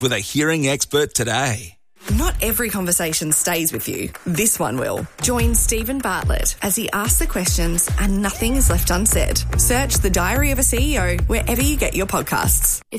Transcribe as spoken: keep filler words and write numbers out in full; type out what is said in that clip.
with a hearing expert today. Not every conversation stays with you. This one will. Join Stephen Bartlett as he asks the questions and nothing is left unsaid. Search The Diary of a C E O wherever you get your podcasts. If